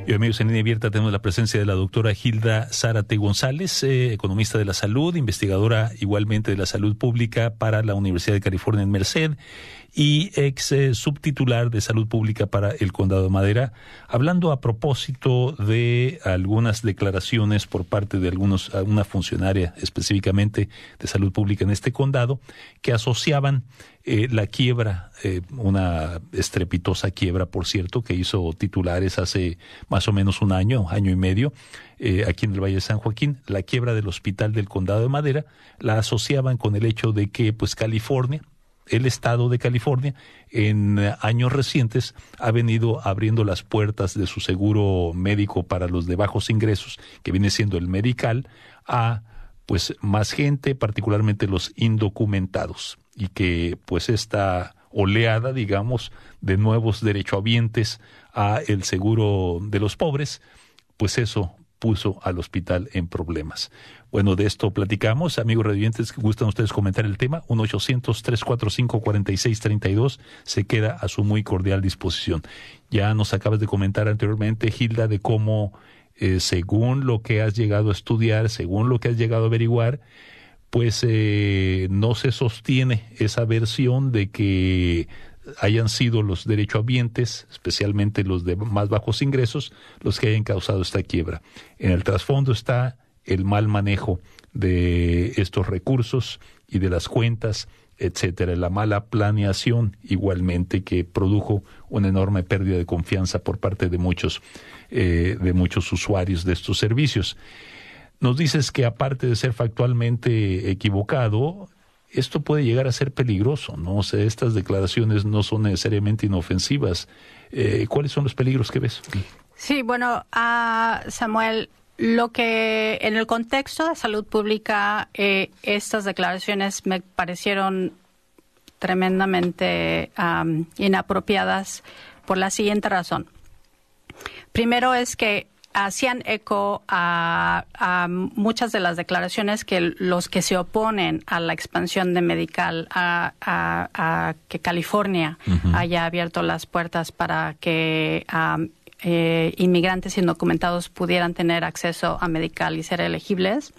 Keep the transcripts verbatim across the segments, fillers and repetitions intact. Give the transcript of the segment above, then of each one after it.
Y amigos, en línea abierta tenemos la presencia de la doctora Hilda Zárate González, eh, economista de la salud, investigadora igualmente de la salud pública para la Universidad de California en Merced y ex eh, subtitular de salud pública para el Condado de Madera, hablando a propósito de algunas declaraciones por parte de algunos, una funcionaria específicamente de salud pública en este condado, que asociaban eh, la quiebra, eh, una estrepitosa quiebra, por cierto, que hizo titulares hace más o menos un año, año y medio, eh, aquí en el Valle de San Joaquín, la quiebra del hospital del Condado de Madera, la asociaban con el hecho de que, pues, California, el estado de California, en años recientes ha venido abriendo las puertas de su seguro médico para los de bajos ingresos, que viene siendo el Medical, a pues más gente, particularmente los indocumentados, y que pues esta oleada, digamos, de nuevos derechohabientes a el seguro de los pobres, pues eso puso al hospital en problemas. Bueno, de esto platicamos. Amigos radioyentes, que gustan ustedes comentar el tema, uno ochocientos, tres cuatro cinco, cuatro seis tres dos se queda a su muy cordial disposición. Ya nos acabas de comentar anteriormente, Hilda, de cómo, eh, según lo que has llegado a estudiar, según lo que has llegado a averiguar, pues eh, no se sostiene esa versión de que hayan sido los derechohabientes, especialmente los de más bajos ingresos, los que hayan causado esta quiebra. En el trasfondo está el mal manejo de estos recursos y de las cuentas, etcétera, la mala planeación igualmente, que produjo una enorme pérdida de confianza por parte de muchos, eh, de muchos usuarios de estos servicios. Nos dices que aparte de ser factualmente equivocado, esto puede llegar a ser peligroso, ¿no? O sea, estas declaraciones no son necesariamente inofensivas. Eh, ¿Cuáles son los peligros que ves? Sí, bueno, uh, Samuel, lo que en el contexto de salud pública, eh, estas declaraciones me parecieron tremendamente um, inapropiadas por la siguiente razón. Primero es que hacían eco a, a muchas de las declaraciones que los que se oponen a la expansión de Medical, a, a, a que California uh-huh. haya abierto las puertas para que um, eh, inmigrantes indocumentados pudieran tener acceso a Medical y ser elegibles,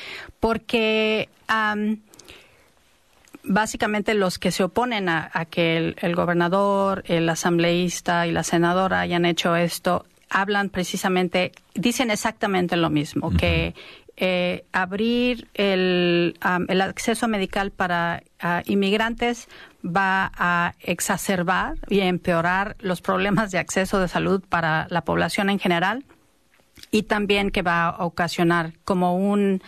porque um, básicamente los que se oponen a, a que el, el gobernador, el asambleísta y la senadora hayan hecho esto, hablan precisamente, dicen exactamente lo mismo, uh-huh. que eh, abrir el, um, el acceso Medical para uh, inmigrantes va a exacerbar y empeorar los problemas de acceso de salud para la población en general, y también que va a ocasionar como un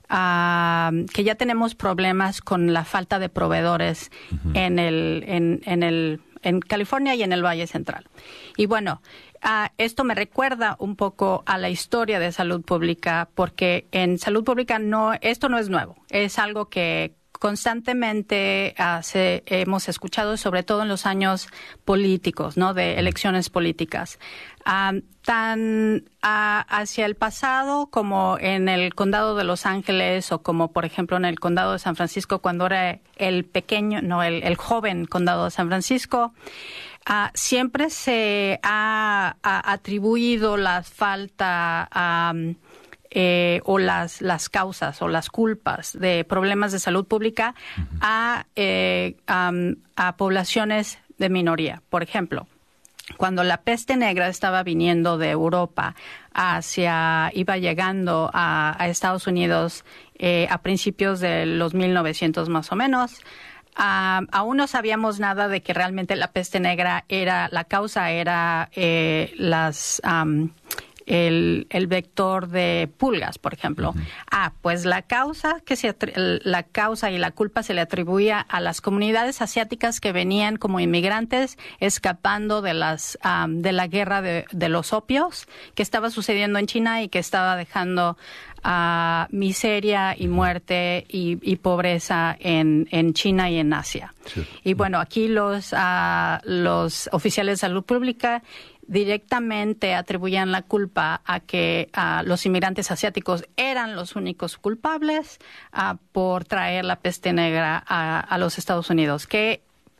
Uh, que ya tenemos problemas con la falta de proveedores uh-huh. en el en, en el en California y en el Valle Central. Y bueno, uh, esto me recuerda un poco a la historia de salud pública, porque en salud pública no, esto no es nuevo, es algo que constantemente uh, se, hemos escuchado, sobre todo en los años políticos, ¿no? De elecciones políticas. Uh, tan uh, hacia el pasado como en el condado de Los Ángeles, o como por ejemplo en el condado de San Francisco, cuando era el pequeño, no, el, el joven condado de San Francisco, uh, siempre se ha, ha atribuido la falta um, Eh, o las las causas o las culpas de problemas de salud pública uh-huh. a, eh, um, a poblaciones de minoría. Por ejemplo, cuando la peste negra estaba viniendo de Europa hacia, iba llegando a, a Estados Unidos eh, a principios de los mil novecientos más o menos, Uh, aún no sabíamos nada de que realmente la peste negra era, la causa era eh, las... Um, El, el vector de pulgas, por ejemplo. Uh-huh. Ah, pues la causa que se la causa y la culpa se le atribuía a las comunidades asiáticas que venían como inmigrantes escapando de las um, de la guerra de, de los opios que estaba sucediendo en China y que estaba dejando uh, miseria y muerte y, y pobreza en, en China y en Asia. Sí. Y bueno, aquí los uh, los oficiales de salud pública directamente atribuían la culpa a que uh, los inmigrantes asiáticos eran los únicos culpables uh, por traer la peste negra a, a los Estados Unidos, que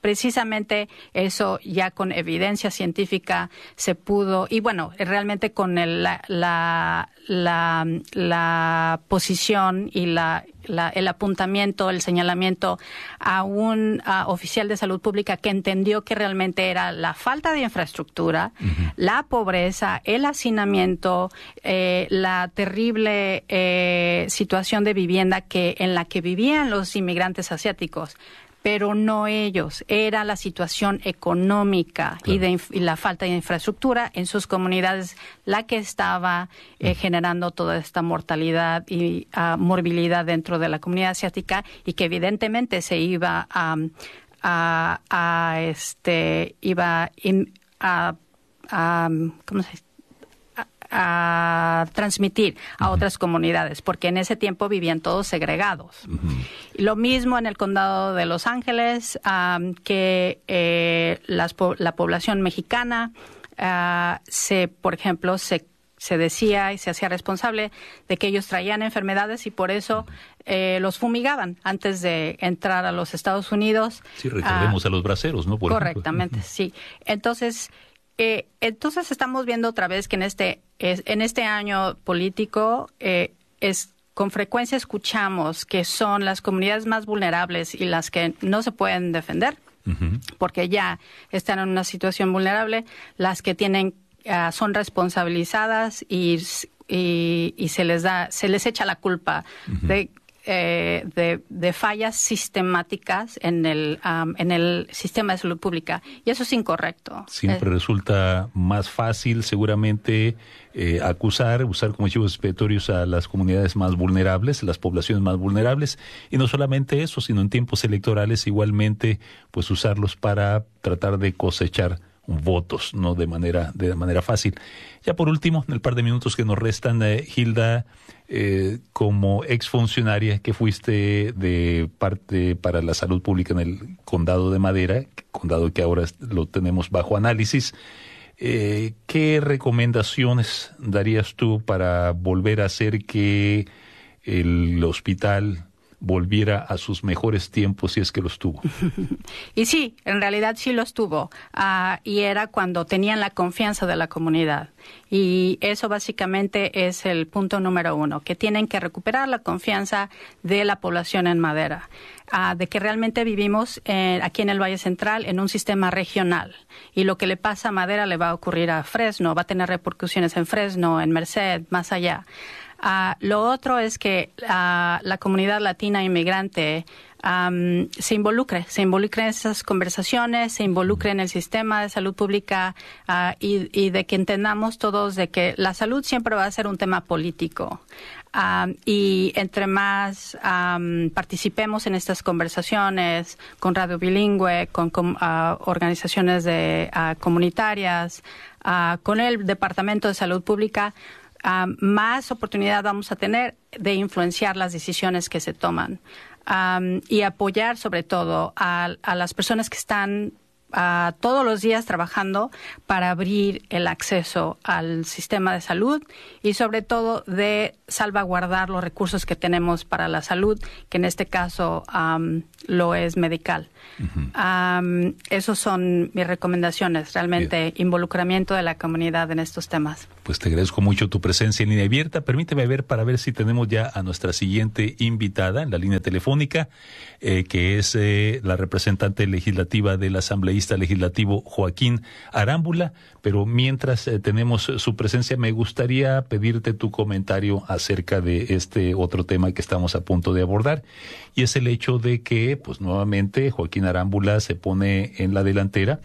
precisamente eso ya con evidencia científica se pudo, y bueno, realmente con el, la, la, la, la posición y la, la, el apuntamiento, el señalamiento a un a oficial de salud pública que entendió que realmente era la falta de infraestructura, uh-huh. la pobreza, el hacinamiento, eh, la terrible eh, situación de vivienda que en la que vivían los inmigrantes asiáticos, pero no ellos, era la situación económica claro. y, de, y la falta de infraestructura en sus comunidades la que estaba eh, uh-huh. generando toda esta mortalidad y uh, morbilidad dentro de la comunidad asiática, y que evidentemente se iba a, a, a este iba in, a, a ¿cómo se dice? a transmitir a uh-huh. otras comunidades, porque en ese tiempo vivían todos segregados. Uh-huh. Y lo mismo en el condado de Los Ángeles, um, que eh, las, la población mexicana, uh, se, por ejemplo, se, se decía y se hacía responsable de que ellos traían enfermedades y por eso eh, los fumigaban antes de entrar a los Estados Unidos. Sí, recordemos uh, a los braceros, ¿no? Por correctamente, ejemplo. Sí. Entonces, Eh, entonces estamos viendo otra vez que en este es, en este año político eh, es con frecuencia escuchamos que son las comunidades más vulnerables y las que no se pueden defender uh-huh. porque ya están en una situación vulnerable, las que tienen uh, son responsabilizadas y, y, y se les da se les echa la culpa uh-huh. de Eh, de, de fallas sistemáticas en el um, en el sistema de salud pública, y eso es incorrecto. Siempre eh. resulta más fácil seguramente eh, acusar, usar como chivos expiatorios a las comunidades más vulnerables, las poblaciones más vulnerables, y no solamente eso, sino en tiempos electorales igualmente pues usarlos para tratar de cosechar votos, no de manera de manera fácil. Ya por último, en el par de minutos que nos restan, eh, Hilda, eh, como exfuncionaria que fuiste de parte para la salud pública en el condado de Madera, condado que ahora lo tenemos bajo análisis, eh, ¿qué recomendaciones darías tú para volver a hacer que el hospital volviera a sus mejores tiempos, si es que los tuvo? Y sí, en realidad sí los tuvo, uh, y era cuando tenían la confianza de la comunidad. Y eso básicamente es el punto número uno, que tienen que recuperar la confianza de la población en Madera, uh, de que realmente vivimos eh, aquí en el Valle Central en un sistema regional. Y lo que le pasa a Madera le va a ocurrir a Fresno, va a tener repercusiones en Fresno, en Merced, más allá. Uh, lo otro es que uh, la comunidad latina inmigrante um, se involucre, se involucre en esas conversaciones, se involucre en el sistema de salud pública uh, y, y de que entendamos todos de que la salud siempre va a ser un tema político. Um, y entre más um, participemos en estas conversaciones con Radio Bilingüe, con, con uh, organizaciones de, uh, comunitarias, uh, con el Departamento de Salud Pública, Uh, más oportunidad vamos a tener de influenciar las decisiones que se toman um, y apoyar sobre todo a, a las personas que están uh, todos los días trabajando para abrir el acceso al sistema de salud y sobre todo de salvaguardar los recursos que tenemos para la salud, que en este caso um, lo es medical. Uh-huh. Um, esas son mis recomendaciones, realmente. Bien. Involucramiento de la comunidad en estos temas. Pues te agradezco mucho tu presencia en línea abierta. Permíteme ver para ver si tenemos ya a nuestra siguiente invitada en la línea telefónica, eh, que es eh, la representante legislativa del asambleísta legislativo Joaquín Arámbula. Pero mientras eh, tenemos su presencia, me gustaría pedirte tu comentario acerca de este otro tema que estamos a punto de abordar, y es el hecho de que, pues nuevamente, Joaquín Arámbula se pone en la delantera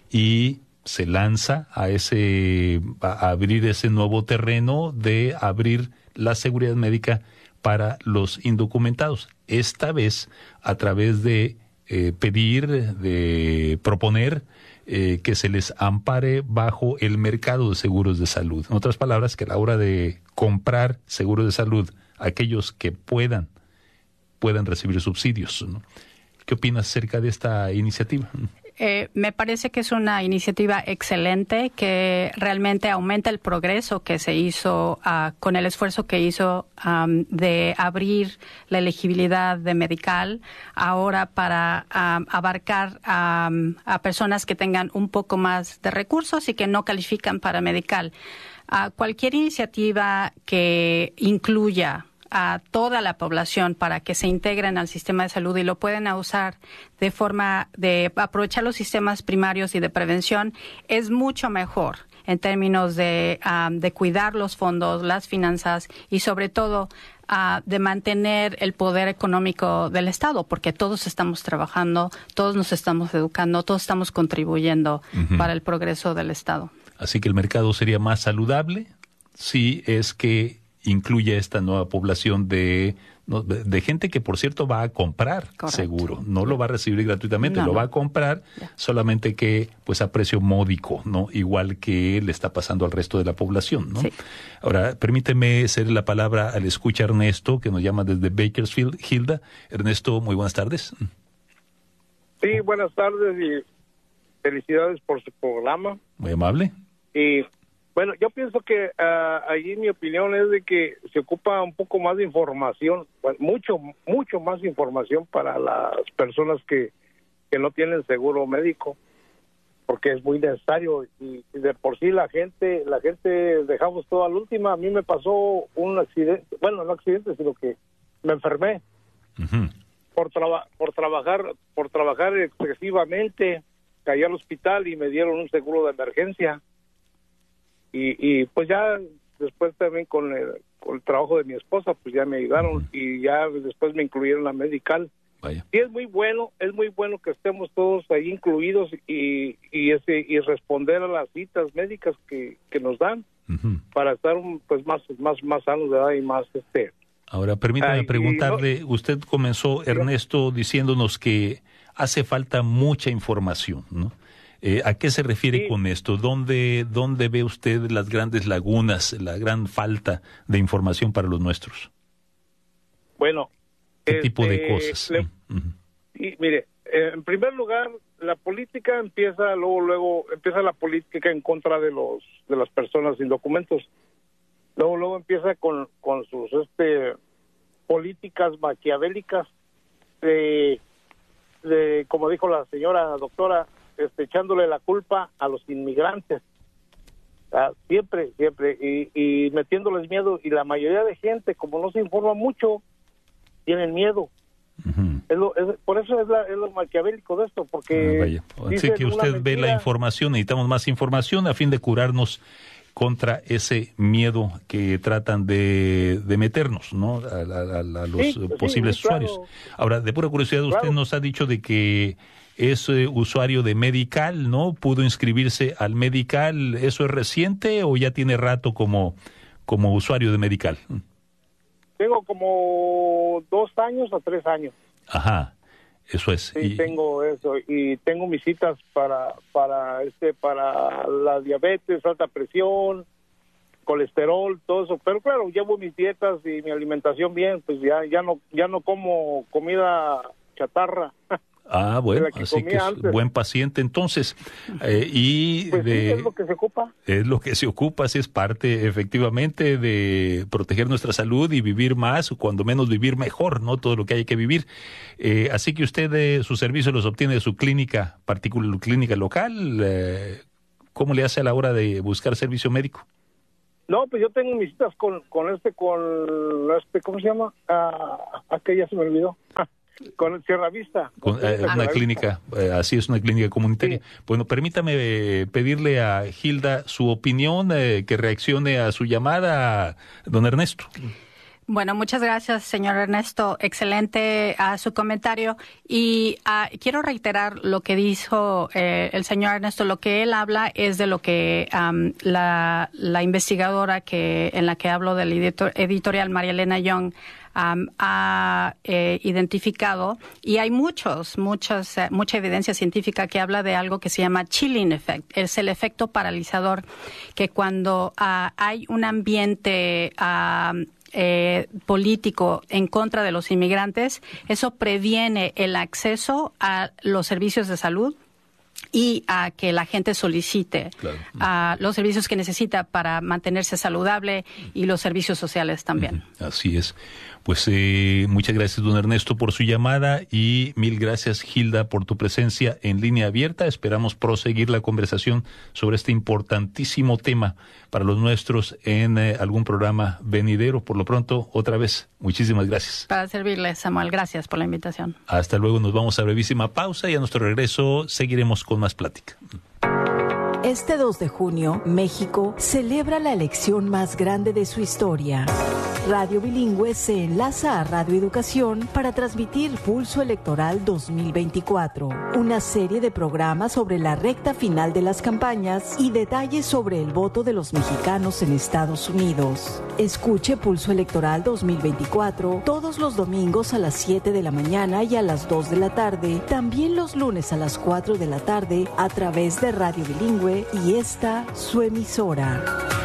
y se lanza a ese a abrir ese nuevo terreno de abrir la seguridad médica para los indocumentados, esta vez a través de eh, pedir, de proponer eh, que se les ampare bajo el mercado de seguros de salud. En otras palabras, que a la hora de comprar seguros de salud, aquellos que puedan puedan recibir subsidios, ¿no? ¿Qué opinas acerca de esta iniciativa? Eh, me parece que es una iniciativa excelente que realmente aumenta el progreso que se hizo uh, con el esfuerzo que hizo um, de abrir la elegibilidad de Medical ahora para um, abarcar um, a personas que tengan un poco más de recursos y que no califican para Medical. Uh, cualquier iniciativa que incluya a toda la población para que se integren al sistema de salud y lo pueden usar de forma de aprovechar los sistemas primarios y de prevención es mucho mejor en términos de, um, de cuidar los fondos, las finanzas y sobre todo uh, de mantener el poder económico del Estado, porque todos estamos trabajando, todos nos estamos educando, todos estamos contribuyendo uh-huh. para el progreso del Estado. Así que el mercado sería más saludable si es que incluye esta nueva población de, de, de gente que, por cierto, va a comprar. Correcto. Seguro. No lo va a recibir gratuitamente, no, lo va a comprar, ya. solamente que pues a precio módico, ¿no? Igual que le está pasando al resto de la población, ¿no? Sí. Ahora, permíteme ceder la palabra al escucha Ernesto, que nos llama desde Bakersfield. Hilda. Ernesto, muy buenas tardes. Sí, buenas tardes y felicidades por su programa. Muy amable. Y bueno, yo pienso que uh, allí mi opinión es de que se ocupa un poco más de información, bueno, mucho, mucho más información para las personas que, que no tienen seguro médico, porque es muy necesario y, y de por sí la gente, la gente dejamos todo al último. A mí me pasó un accidente, bueno, no accidente, sino que me enfermé uh-huh. por traba, por trabajar, por trabajar excesivamente, caí al hospital y me dieron un seguro de emergencia. Y, y pues ya después también con el, con el trabajo de mi esposa, pues ya me ayudaron uh-huh. y ya después me incluyeron la Medical. Vaya. Y es muy bueno, es muy bueno que estemos todos ahí incluidos y y ese y responder a las citas médicas que, que nos dan uh-huh. para estar un, pues más más más sanos, ¿verdad? Y más este. Ahora permítame Ay, preguntarle, no, usted comenzó, Ernesto, diciéndonos que hace falta mucha información, ¿no? Eh, ¿A qué se refiere sí. con esto? ¿Dónde, ¿Dónde ve usted las grandes lagunas, la gran falta de información para los nuestros? Bueno, ¿qué este, tipo de cosas? Le, uh-huh. sí, mire, eh, en primer lugar, la política empieza, luego, luego empieza la política en contra de los de las personas sin documentos. Luego, luego empieza con con sus este políticas maquiavélicas de, de como dijo la señora doctora. Este, echándole la culpa a los inmigrantes, ah, siempre, siempre, y, y metiéndoles miedo, y la mayoría de gente, como no se informa mucho, tienen miedo. Uh-huh. Es lo, es, por eso es, la, es lo maquiavélico de esto, porque... Ah, vaya. Así que usted ve la información, necesitamos más información a fin de curarnos contra ese miedo que tratan de, de meternos, ¿no? A, a, a los sí, posibles sí, usuarios. Claro. Ahora, de pura curiosidad, usted claro. nos ha dicho de que es eh, usuario de Medical, ¿no? ¿Pudo inscribirse al Medical? ¿Eso es reciente o ya tiene rato como, como usuario de Medical? Tengo como dos años o tres años. Ajá, eso es. Sí, y... tengo eso y tengo mis citas para para este para la diabetes, alta presión, colesterol, todo eso. Pero claro, llevo mis dietas y mi alimentación bien, pues ya ya no ya no como comida chatarra. Ah, bueno, que así que es antes. Buen paciente entonces. Eh, y pues de, sí, es lo que se ocupa. Es lo que se ocupa, sí, es parte efectivamente de proteger nuestra salud y vivir más, o cuando menos vivir mejor, ¿no? Todo lo que hay que vivir. Eh, así que usted eh, sus servicios los obtiene de su clínica particular, clínica local. Eh, ¿Cómo le hace a la hora de buscar servicio médico? No, pues yo tengo mis citas con, con este, con este, ¿cómo se llama? Ah, aquella se me olvidó. Con Sierra Vista. Con, eh, una Sierra clínica, eh, así es, una clínica comunitaria. Sí. Bueno, permítame eh, pedirle a Hilda su opinión, eh, que reaccione a su llamada, don Ernesto. Bueno, muchas gracias, señor Ernesto. Excelente a uh, su comentario. Y uh, quiero reiterar lo que dijo eh, el señor Ernesto. Lo que él habla es de lo que um, la, la investigadora que en la que hablo del editor, editorial María Elena Young Um, ha eh, identificado, y hay muchos, muchas, eh, mucha evidencia científica que habla de algo que se llama chilling effect. Es el efecto paralizador, que cuando uh, hay un ambiente uh, eh, político en contra de los inmigrantes, eso previene el acceso a los servicios de salud, y a que la gente solicite claro. uh, los servicios que necesita para mantenerse saludable y los servicios sociales también. Así es. Pues eh, muchas gracias, don Ernesto, por su llamada y mil gracias, Hilda, por tu presencia en Línea Abierta. Esperamos proseguir la conversación sobre este importantísimo tema para los nuestros en eh, algún programa venidero. Por lo pronto, otra vez, muchísimas gracias. Para servirles, Samuel. Gracias por la invitación. Hasta luego, nos vamos a brevísima pausa y a nuestro regreso seguiremos con más plática. Este dos de junio, México celebra la elección más grande de su historia. Radio Bilingüe se enlaza a Radio Educación para transmitir Pulso Electoral dos mil veinticuatro, una serie de programas sobre la recta final de las campañas y detalles sobre el voto de los mexicanos en Estados Unidos. Escuche Pulso Electoral dos mil veinticuatro todos los domingos a las siete de la mañana y a las dos de la tarde, también los lunes a las cuatro de la tarde a través de Radio Bilingüe y esta su emisora.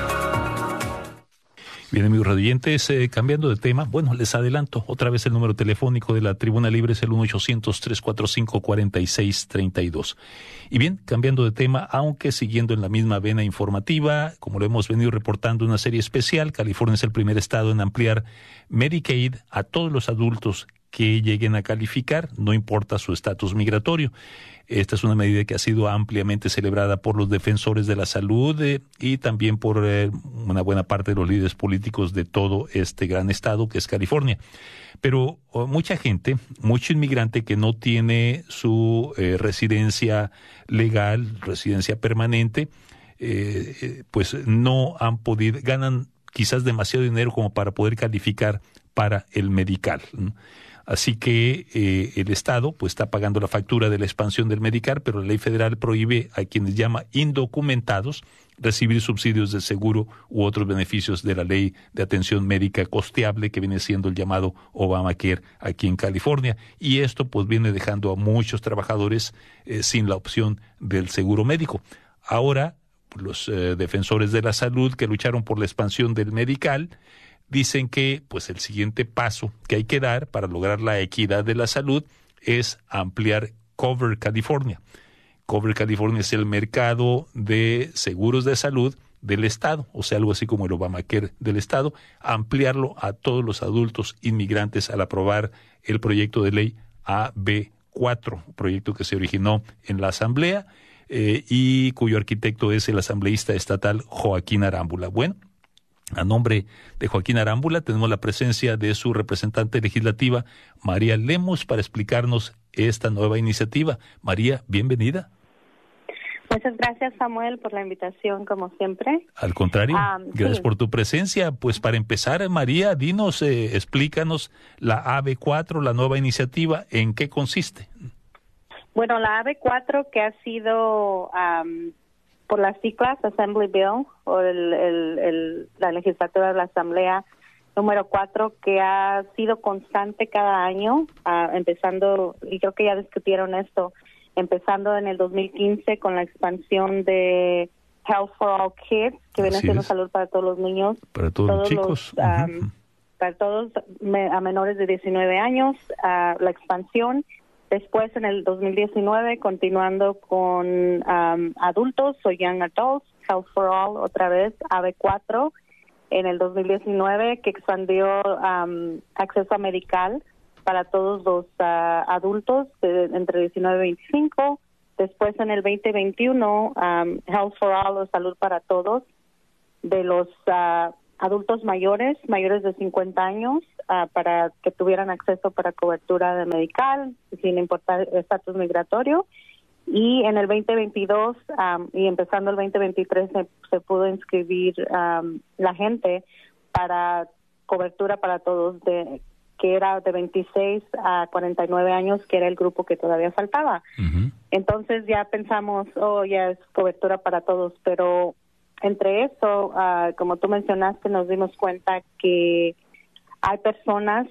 Bien, amigos radioyentes, eh, cambiando de tema, bueno, les adelanto, otra vez el número telefónico de la Tribuna Libre es el uno ochocientos, tres cuatro cinco, cuatro seis tres dos. Y bien, cambiando de tema, aunque siguiendo en la misma vena informativa, como lo hemos venido reportando en una serie especial, California es el primer estado en ampliar Medicaid a todos los adultos que lleguen a calificar, no importa su estatus migratorio. Esta es una medida que ha sido ampliamente celebrada por los defensores de la salud eh, y también por eh, una buena parte de los líderes políticos de todo este gran estado que es California. Pero oh, mucha gente, mucho inmigrante que no tiene su eh, residencia legal, residencia permanente, eh, eh, pues no han podido, ganan quizás demasiado dinero como para poder calificar para el medical, ¿no? Así que eh, el Estado pues está pagando la factura de la expansión del Medicare, pero la ley federal prohíbe a quienes llama indocumentados recibir subsidios de seguro u otros beneficios de la ley de atención médica costeable que viene siendo el llamado Obamacare aquí en California. Y esto pues viene dejando a muchos trabajadores eh, sin la opción del seguro médico. Ahora los eh, defensores de la salud que lucharon por la expansión del Medical dicen que pues el siguiente paso que hay que dar para lograr la equidad de la salud es ampliar Cover California. Cover California es el mercado de seguros de salud del Estado, o sea, algo así como el Obamacare del Estado, ampliarlo a todos los adultos inmigrantes al aprobar el proyecto de ley A B cuatro, proyecto que se originó en la Asamblea eh, y cuyo arquitecto es el asambleísta estatal Joaquín Arámbula. Bueno, a nombre de Joaquín Arámbula tenemos la presencia de su representante legislativa, María Lemos, para explicarnos esta nueva iniciativa. María, bienvenida. Muchas gracias, Samuel, por la invitación, como siempre. Al contrario, um, gracias sí. por tu presencia. Pues para empezar, María, dinos, eh, explícanos la A B cuatro, la nueva iniciativa, ¿en qué consiste? Bueno, la A B cuatro que ha sido... Um, por las siglas Assembly Bill o el, el, el, la legislatura de la Asamblea número cuatro, que ha sido constante cada año, uh, empezando, y creo que ya discutieron esto, empezando en el dos mil quince con la expansión de Health for All Kids, que viene siendo salud para todos los niños. Para todos, todos los chicos. Los, um, uh-huh. Para todos me, a menores de diecinueve años, uh, la expansión. Después, en el dos mil diecinueve, continuando con um, adultos o young adults, Health for All, otra vez, A B cuatro, en el dos mil diecinueve, que expandió um, acceso a medical para todos los uh, adultos de, entre diecinueve y veinticinco. Después, en el veinte veintiuno, um, Health for All o Salud para Todos, de los uh, adultos mayores, mayores de cincuenta años, uh, para que tuvieran acceso para cobertura de medical, sin importar estatus migratorio. Y en el veinte veintidós um, y empezando el veinte veintitrés se, se pudo inscribir um, la gente para cobertura para todos, de que era de veintiséis a cuarenta y nueve años, que era el grupo que todavía faltaba. Uh-huh. Entonces ya pensamos, oh, ya es cobertura para todos, pero entre eso, uh, como tú mencionaste, nos dimos cuenta que hay personas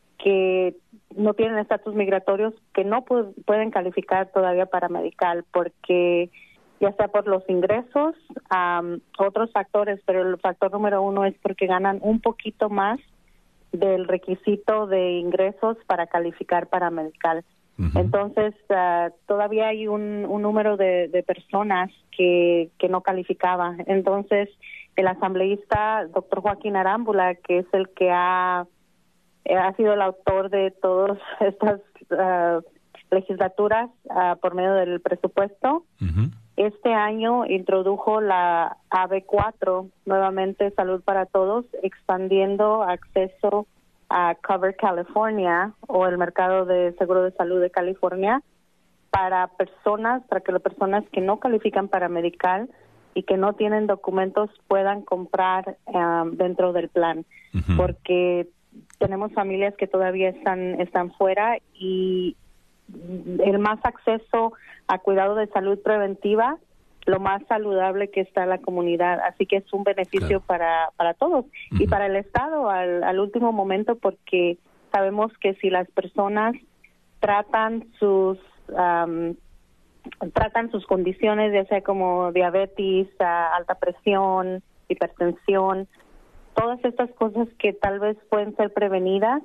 que no tienen estatus migratorios que no pu- pueden calificar todavía para medical, porque ya sea por los ingresos, um, otros factores, pero el factor número uno es porque ganan un poquito más del requisito de ingresos para calificar para medical. Uh-huh. Entonces, uh, todavía hay un, un número de, de personas que, que no calificaba. Entonces, el asambleísta, doctor Joaquín Arámbula, que es el que ha, ha sido el autor de todas estas uh, legislaturas uh, por medio del presupuesto, uh-huh. este año introdujo la A B cuatro, nuevamente Salud para Todos, expandiendo acceso a Cover California o el mercado de seguro de salud de California para personas, para que las personas que no califican para medical y que no tienen documentos puedan comprar um, dentro del plan, uh-huh. porque tenemos familias que todavía están están fuera y el más acceso a cuidado de salud preventiva, lo más saludable que está en la comunidad, así que es un beneficio claro. para para todos uh-huh. y para el Estado al, al último momento, porque sabemos que si las personas tratan sus um, tratan sus condiciones, ya sea como diabetes, uh, alta presión, hipertensión, todas estas cosas que tal vez pueden ser prevenidas,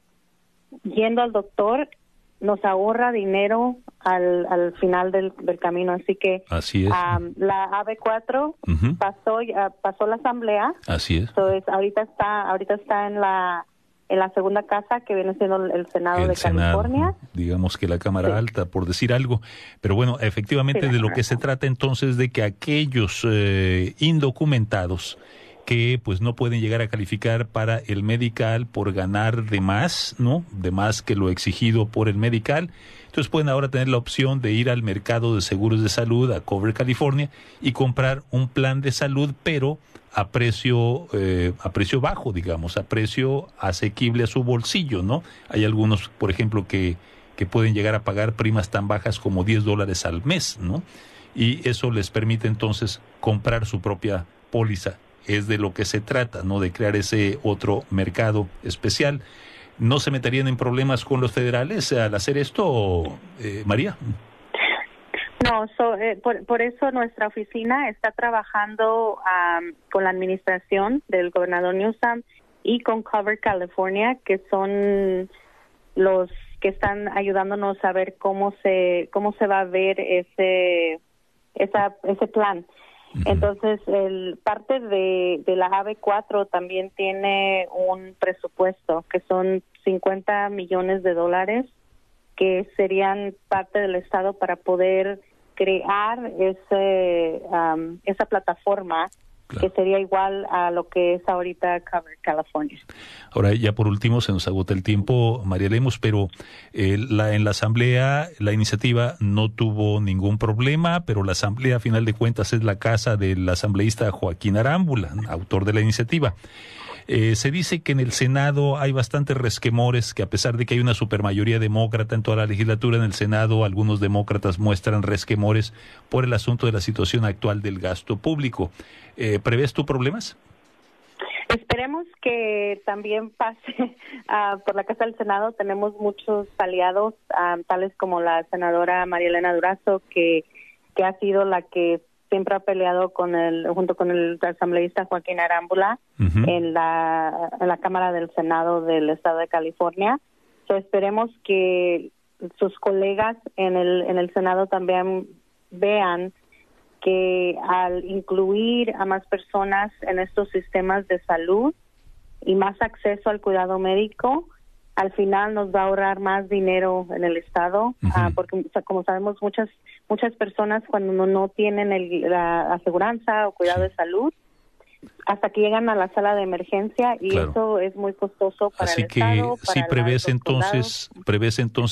yendo al doctor nos ahorra dinero al, al final del, del camino. Así que Así es. Um, la A B cuatro uh-huh. pasó uh, pasó la asamblea. Así es. Entonces ahorita está ahorita está en la en la segunda casa, que viene siendo el Senado el de Senado, California. Digamos que la Cámara sí. Alta, por decir algo. Pero bueno, efectivamente sí, de lo que se trata entonces de que aquellos eh, indocumentados que pues no pueden llegar a calificar para el medical por ganar de más, ¿no? De más que lo exigido por el medical. Entonces pueden ahora tener la opción de ir al mercado de seguros de salud, a Cover California, y comprar un plan de salud, pero a precio eh, a precio bajo, digamos, a precio asequible a su bolsillo, ¿no? Hay algunos, por ejemplo, que, que pueden llegar a pagar primas tan bajas como diez dólares al mes, ¿no? Y eso les permite entonces comprar su propia póliza. Es de lo que se trata, ¿no? De crear ese otro mercado especial. ¿No se meterían en problemas con los federales al hacer esto, eh, María? No, so, eh, por, por eso nuestra oficina está trabajando um, con la administración del gobernador Newsom y con Cover California, que son los que están ayudándonos a ver cómo se cómo se va a ver ese esa, ese plan. Entonces, el parte de, de la A B cuatro también tiene un presupuesto que son cincuenta millones de dólares que serían parte del Estado para poder crear ese um, esa plataforma. Claro. Que sería igual a lo que es ahorita Cover California. Ahora, ya por último, se nos agota el tiempo, María Lemos, pero eh, la, en la Asamblea la iniciativa no tuvo ningún problema, pero la Asamblea, a final de cuentas, es la casa del asambleísta Joaquín Arámbula, autor de la iniciativa. Eh, se dice que en el Senado hay bastantes resquemores, que a pesar de que hay una supermayoría demócrata en toda la legislatura, en el Senado algunos demócratas muestran resquemores por el asunto de la situación actual del gasto público. Eh, ¿Prevés tú problemas? Esperemos que también pase uh, por la Casa del Senado. Tenemos muchos aliados, uh, tales como la senadora María Elena Durazo, que, que ha sido la que siempre ha peleado con el junto con el asambleísta Joaquín Arámbula uh-huh. en la en la Cámara del Senado del Estado de California. So, esperemos que sus colegas en el en el Senado también vean que al incluir a más personas en estos sistemas de salud y más acceso al cuidado médico, al final nos va a ahorrar más dinero en el Estado, uh-huh. uh, porque o sea, como sabemos, muchas muchas personas cuando no, no tienen el, la aseguranza o cuidado sí. de salud, hasta que llegan a la sala de emergencia y claro. eso es muy costoso para Así el que Estado. sí para prevés los entonces, prevés entonces